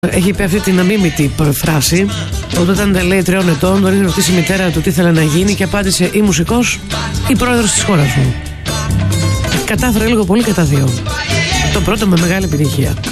Έχει πει αυτή την αμίμητη φράση. Όταν λέει 3 ετών, τον είχε ρωτήσει η μητέρα του τι ήθελε να γίνει και απάντησε ή μουσικός ή πρόεδρος της χώρας μου. Κατάφερε λίγο πολύ και τα δύο. Το πρώτο με μεγάλη επιτυχία.